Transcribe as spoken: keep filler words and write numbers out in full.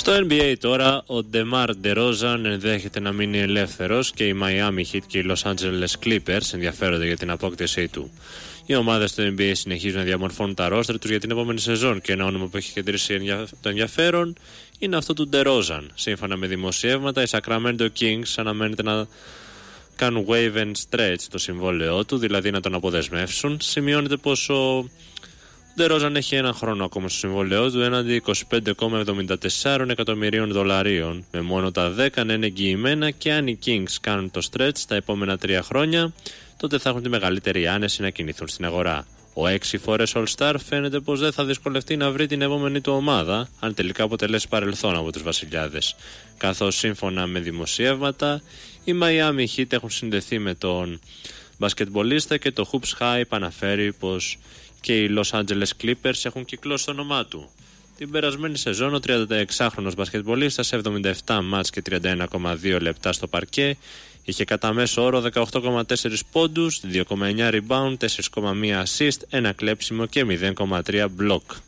Στο N B A τώρα, ο DeMar DeRozan ενδέχεται να μείνει ελεύθερος και οι Miami Heat και οι Los Angeles Clippers ενδιαφέρονται για την απόκτησή του. Οι ομάδες του N B A συνεχίζουν να διαμορφώνουν τα ρόστερ τους για την επόμενη σεζόν και ένα όνομα που έχει κεντρήσει το ενδιαφέρον είναι αυτό του DeRozan. Σύμφωνα με δημοσιεύματα, οι Sacramento Kings αναμένεται να κάνουν waive and stretch το συμβόλαιό του, δηλαδή να τον αποδεσμεύσουν. Σημειώνεται πως ο DeRozan έχει ένα χρόνο ακόμα στο συμβόλαιό του έναντι είκοσι πέντε κόμμα εβδομήντα τέσσερα εκατομμυρίων δολαρίων, με μόνο τα δέκα να είναι εγγυημένα, και αν οι Kings κάνουν το stretch τα επόμενα τρία χρόνια, τότε θα έχουν τη μεγαλύτερη άνεση να κινηθούν στην αγορά. Ο έξι φορές All-Star φαίνεται πως δεν θα δυσκολευτεί να βρει την επόμενη του ομάδα, αν τελικά αποτελέσει παρελθόν από τους βασιλιάδες. Καθώς σύμφωνα με δημοσιεύματα, οι Miami Heat έχουν συνδεθεί με τον μπασκετμπολίστα και το Hoops Hype αναφέρει πως και οι Los Angeles Clippers έχουν κυκλώσει το όνομά του. Την περασμένη σεζόν ο τριανταεξάχρονος μπασκετμπολίστας σε εβδομήντα επτά μάτς και τριάντα ένα κόμμα δύο λεπτά στο παρκέ είχε κατά μέσο όρο δεκαοκτώ κόμμα τέσσερα πόντους, δύο κόμμα εννιά rebound, τέσσερα κόμμα ένα assist, ένα κλέψιμο και μηδέν κόμμα τρία block.